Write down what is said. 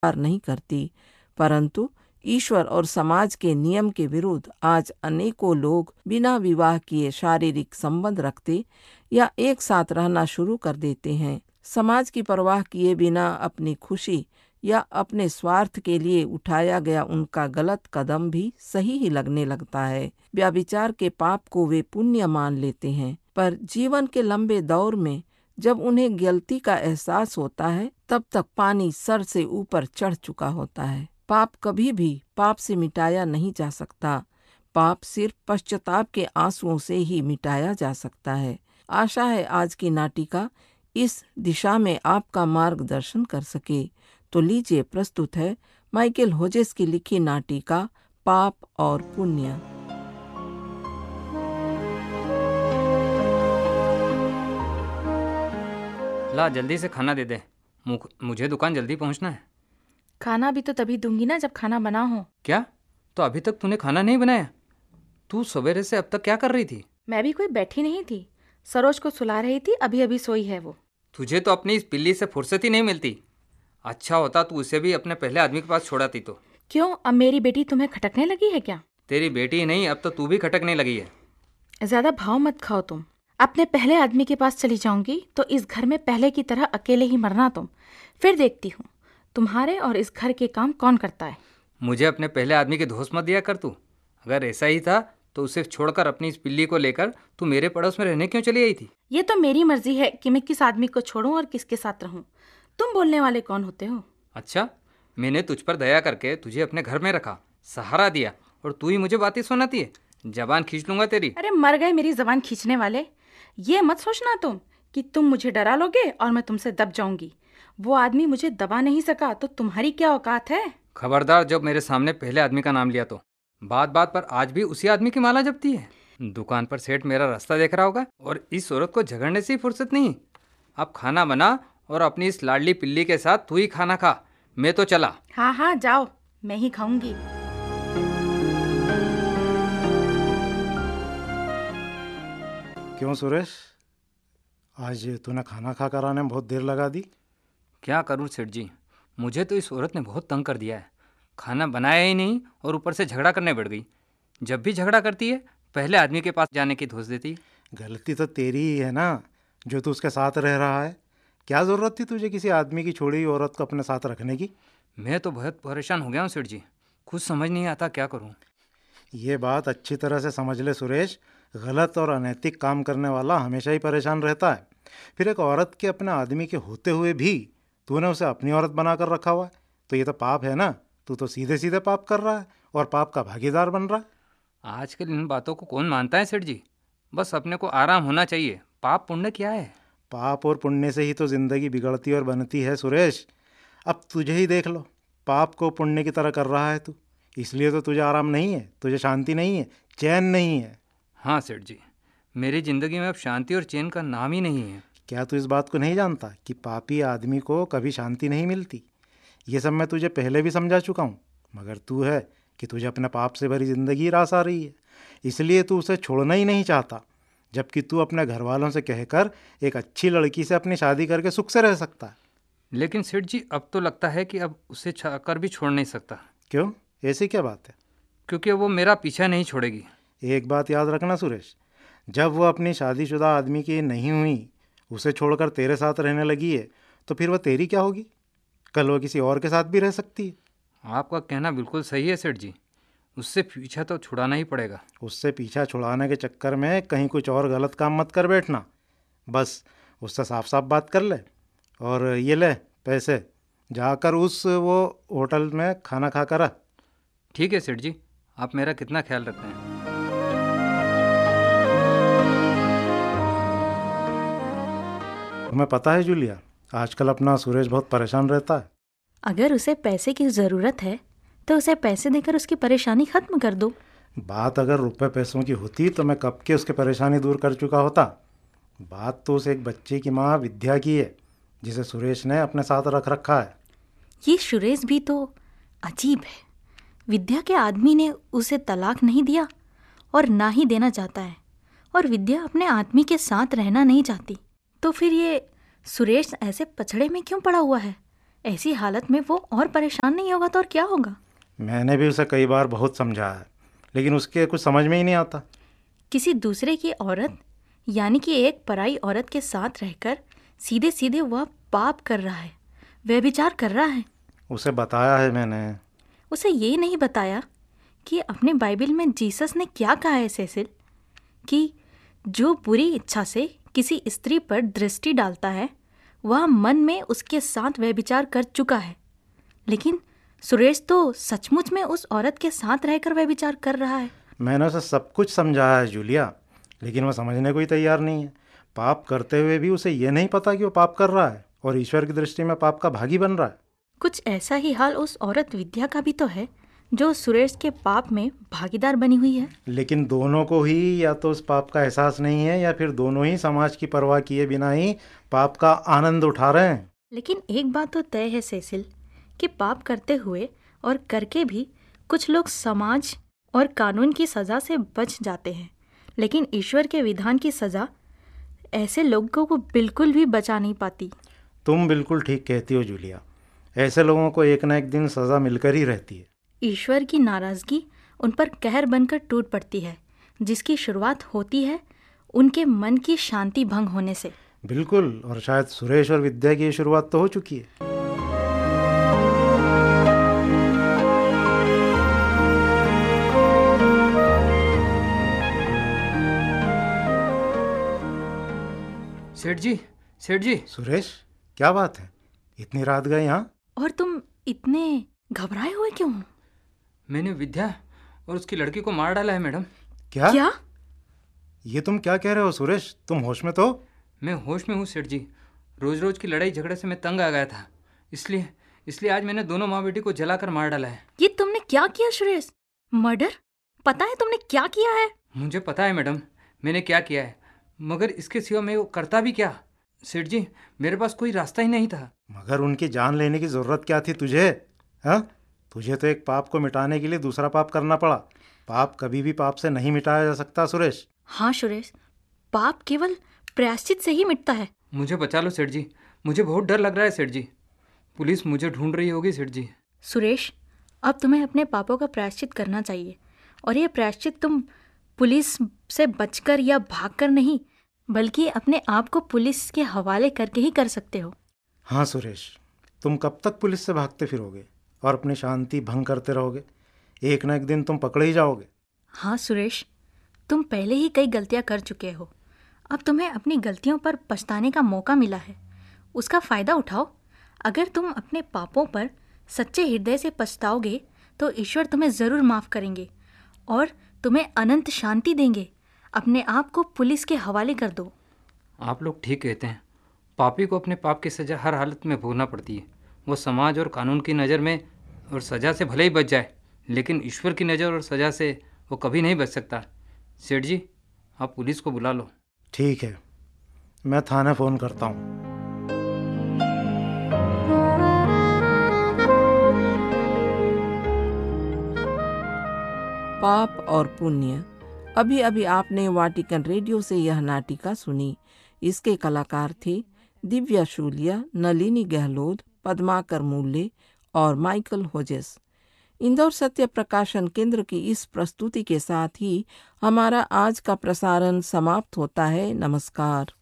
नहीं करती, परंतु ईश्वर और समाज के नियम के विरुद्ध आज अनेकों लोग बिना विवाह किए शारीरिक संबंध रखते या एक साथ रहना शुरू कर देते हैं। समाज की परवाह किए बिना अपनी खुशी या अपने स्वार्थ के लिए उठाया गया उनका गलत कदम भी सही ही लगने लगता है। व्यभिचार के पाप को वे पुण्य मान लेते हैं, पर जीवन के लंबे दौर में जब उन्हें गलती का एहसास होता है, तब तक पानी सर से ऊपर चढ़ चुका होता है। पाप कभी भी पाप से मिटाया नहीं जा सकता। पाप सिर्फ पश्चाताप के आंसुओं से ही मिटाया जा सकता है। आशा है आज की नाटिका इस दिशा में आपका मार्गदर्शन कर सके। तो लीजिए, प्रस्तुत है माइकल होजेस की लिखी नाटिका पाप और पुण्य। ला जल्दी से खाना दे दे, मुझे दुकान जल्दी पहुंचना है। खाना भी तो तभी दूंगी ना जब खाना बना हो। क्या? तो अभी तक तूने खाना नहीं बनाया? तू सवेरे से अब तक क्या कर रही थी? मैं भी कोई बैठी नहीं थी, सरोज को सुला रही थी, अभी अभी सोई है वो। तुझे तो अपनी इस पिल्ली से फुर्सत ही नहीं मिलती। अच्छा होता तू उसे भी अपने पहले आदमी के पास छोड़ाती तो। क्यों, अब मेरी बेटी तुम्हें खटकने लगी है क्या? तेरी बेटी ही नहीं, अब तो तू भी खटकने लगी है। ज्यादा भाव मत खाओ तुम। अपने पहले आदमी के पास चली जाऊंगी तो इस घर में पहले की तरह अकेले ही मरना तुम। फिर देखती हूँ तुम्हारे और इस घर के काम कौन करता है। मुझे अपने पहले आदमी के दोस्त मत दिया कर तू। अगर ऐसा ही था तो उसे छोड़कर अपनी इस पिल्ली को लेकर तू मेरे पड़ोस में रहने क्यों चली आई थी? ये तो मेरी मर्जी है कि मैं किस आदमी को छोड़ूं और किसके साथ रहूं। तुम बोलने वाले कौन होते हो? अच्छा, मैंने तुझ पर दया करके तुझे अपने घर में रखा, सहारा दिया, और तू ही मुझे बातें सुनाती है। जबान खींच लूंगा तेरी। अरे मर गए मेरी जबान खींचने वाले। ये मत सोचना तुम कि तुम मुझे डरा लोगे और मैं तुमसे दब जाऊंगी। वो आदमी मुझे दबा नहीं सका तो तुम्हारी क्या औकात है? खबरदार, जब मेरे सामने पहले आदमी का नाम लिया तो। बात बात पर आज भी उसी आदमी की माला जपती है। दुकान पर सेठ मेरा रास्ता देख रहा होगा और इस औरत को झगड़ने से ही फुर्सत नहीं। अब खाना बना और अपनी इस लाडली पिल्ली के साथ तू ही खाना खा, मैं तो चला। हाँ हाँ जाओ, मैं ही खाऊंगी। क्यों सुरेश, आज तूने खाना खा कर आने में बहुत देर लगा दी? क्या करूं सेठ जी, मुझे तो इस औरत ने बहुत तंग कर दिया है। खाना बनाया ही नहीं और ऊपर से झगड़ा करने बैठ गई। जब भी झगड़ा करती है पहले आदमी के पास जाने की धोस देती। गलती तो तेरी ही है ना, जो तू उसके साथ रह रहा है। क्या ज़रूरत थी तुझे किसी आदमी की छोड़ी हुई औरत को अपने साथ रखने की? मैं तो बहुत परेशान हो गया हूँ सेठ जी, कुछ समझ नहीं आता क्या करूँ। ये बात अच्छी तरह से समझ ले सुरेश, गलत और अनैतिक काम करने वाला हमेशा ही परेशान रहता है। फिर एक औरत के अपने आदमी के होते हुए भी तूने उसे अपनी औरत बना कर रखा हुआ है, तो ये तो पाप है ना। तू तो सीधे सीधे पाप कर रहा है और पाप का भागीदार बन रहा है। आजकल इन बातों को कौन मानता है सेठ जी? बस अपने को आराम होना चाहिए। पाप पुण्य क्या है? पाप और पुण्य से ही तो ज़िंदगी बिगड़ती और बनती है सुरेश। अब तुझे ही देख लो, पाप को पुण्य की तरह कर रहा है तू, इसलिए तो तुझे आराम नहीं है, तुझे शांति नहीं है, चैन नहीं है। हाँ सेठ जी, मेरी ज़िंदगी में अब शांति और चैन का नाम ही नहीं है। क्या तू इस बात को नहीं जानता कि पापी आदमी को कभी शांति नहीं मिलती? ये सब मैं तुझे पहले भी समझा चुका हूँ, मगर तू है कि तुझे अपने पाप से भरी ज़िंदगी रास आ रही है, इसलिए तू उसे छोड़ना ही नहीं चाहता, जबकि तू अपने घर वालों से कहकर एक अच्छी लड़की से अपनी शादी करके सुख से रह सकता है। लेकिन सेठ जी, अब तो लगता है कि अब उसे चाहकर भी छोड़ नहीं सकता। क्यों, ऐसी क्या बात है? क्योंकि वो मेरा पीछा नहीं छोड़ेगी। एक बात याद रखना सुरेश, जब वो अपनी शादीशुदा आदमी की नहीं हुई, उसे छोड़कर तेरे साथ रहने लगी है, तो फिर वह तेरी क्या होगी? कल वो किसी और के साथ भी रह सकती है। आपका कहना बिल्कुल सही है सेठ जी, उससे पीछा तो छुड़ाना ही पड़ेगा। उससे पीछा छुड़ाने के चक्कर में कहीं कुछ और गलत काम मत कर बैठना। बस उससे साफ साफ बात कर ले, और ये ले पैसे, जाकर उस वो होटल में खाना खा कर आ। ठीक है सेठ जी, आप मेरा कितना ख्याल रखते हैं। तुम्हें पता है जूलिया, आजकल अपना सुरेश बहुत परेशान रहता है। अगर उसे पैसे की ज़रूरत है तो उसे पैसे देकर उसकी परेशानी खत्म कर दो। बात अगर रुपए पैसों की होती तो मैं कब के उसकी परेशानी दूर कर चुका होता। बात तो उस एक बच्चे की माँ विद्या की है, जिसे सुरेश ने अपने साथ रख रखा है। ये सुरेश भी तो अजीब है। विद्या के आदमी ने उसे तलाक नहीं दिया और ना ही देना चाहता है, और विद्या अपने आदमी के साथ रहना नहीं चाहती। तो फिर ये सुरेश ऐसे पछड़े में क्यों पड़ा हुआ है? ऐसी हालत में वो और परेशान नहीं होगा तो और क्या होगा। मैंने भी उसे कई बार बहुत समझाया है, लेकिन उसके कुछ समझ में ही नहीं आता। किसी दूसरे की औरत यानी कि एक पराई औरत के साथ रहकर सीधे सीधे वह पाप कर रहा है, व्यभिचार कर रहा है। उसे बताया है मैंने। उसे ये नहीं बताया कि अपने बाइबल में जीसस ने क्या कहा है सेसिल, कि जो बुरी इच्छा से किसी स्त्री पर दृष्टि डालता है वह मन में उसके साथ व्यभिचार कर चुका है। लेकिन सुरेश तो सचमुच में उस औरत के साथ रहकर व्यभिचार कर रहा है। मैंने उसे सब कुछ समझाया है जूलिया, लेकिन वह समझने को ही तैयार नहीं है। पाप करते हुए भी उसे ये नहीं पता कि वो पाप कर रहा है और ईश्वर की दृष्टि में पाप का भागी बन रहा है। कुछ ऐसा ही हाल उस औरत विद्या का भी तो है, जो सुरेश के पाप में भागीदार बनी हुई है। लेकिन दोनों को ही या तो उस पाप का एहसास नहीं है, या फिर दोनों ही समाज की परवाह किए बिना ही पाप का आनंद उठा रहे हैं। लेकिन एक बात तो तय है सेसिल, कि पाप करते हुए और करके भी कुछ लोग समाज और कानून की सज़ा से बच जाते हैं, लेकिन ईश्वर के विधान की सज़ा ऐसे लोगों को बिल्कुल भी बचा नहीं पाती। तुम बिल्कुल ठीक कहती हो जूलिया, ऐसे लोगों को एक न एक दिन सज़ा मिलकर ही रहती है। ईश्वर की नाराज़गी उन पर कहर बनकर टूट पड़ती है, जिसकी शुरुआत होती है उनके मन की शांति भंग होने से। बिल्कुल, और शायद सुरेश और विद्या की ये शुरुआत तो हो चुकी है। सेठ जी, सेठ जी। सुरेश, क्या बात है, इतनी रात गए यहाँ? और तुम इतने घबराए हुए क्यों हो? मैंने विद्या और उसकी लड़की को मार डाला है मैडम। क्या? क्या? ये तुम क्या कह रहे हो सुरेश? तुम होश में तो? मैं होश में हूँ सेठ जी। रोज रोज की लड़ाई झगड़े से मैं तंग आ गया था, इसलिए आज मैंने दोनों माँ बेटी को जलाकर मार डाला है। ये तुमने क्या किया सुरेश? मर्डर? पता है तुमने क्या किया है? मुझे पता है मैडम, मैंने क्या किया है, मगर इसके सिवा मैं वो करता भी क्या। सेठ जी, मेरे पास कोई रास्ता ही नहीं था। मगर उनकी जान लेने की जरूरत क्या थी तुझे? हाँ, तुझे तो एक पाप को मिटाने के लिए दूसरा पाप करना पड़ा। पाप कभी भी पाप से नहीं मिटाया जा सकता सुरेश। हाँ सुरेश, पाप केवल प्रायश्चित से ही मिटता है। मुझे बचा लो सेठ जी, मुझे बहुत डर लग रहा है सेठ जी। पुलिस मुझे ढूंढ रही होगी सेठ जी। सुरेश, अब तुम्हें अपने पापों का प्रायश्चित करना चाहिए, और ये प्रायश्चित तुम पुलिस से बचकर या भागकर नहीं, बल्कि अपने आप को पुलिस के हवाले करके ही कर सकते हो। हाँ सुरेश, तुम कब तक पुलिस से भागते फिरोगे और अपनी शांति भंग करते रहोगे? एक न एक दिन तुम पकड़े ही जाओगे। हाँ सुरेश, तुम पहले ही कई गलतियाँ कर चुके हो। अब तुम्हें अपनी गलतियों पर पछताने का मौका मिला है, उसका फ़ायदा उठाओ। अगर तुम अपने पापों पर सच्चे हृदय से पछताओगे तो ईश्वर तुम्हें ज़रूर माफ़ करेंगे और तुम्हें अनंत शांति देंगे। अपने आप को पुलिस के हवाले कर दो। आप लोग ठीक कहते हैं, पापी को अपने पाप की सज़ा हर हालत में भोगना पड़ती है। वो समाज और कानून की नज़र में और सज़ा से भले ही बच जाए, लेकिन ईश्वर की नज़र और सज़ा से वो कभी नहीं बच सकता। सेठ जी, आप पुलिस को बुला लो। ठीक है, मैं थाने फ़ोन करता हूँ। पाप और पुण्य। अभी अभी आपने वाटिकन रेडियो से यह नाटिका सुनी। इसके कलाकार थे दिव्या शूलिया, नलिनी गहलोत, पद्माकर मूल्य और माइकल होजेस। इंदौर सत्य प्रकाशन केंद्र की इस प्रस्तुति के साथ ही हमारा आज का प्रसारण समाप्त होता है। नमस्कार।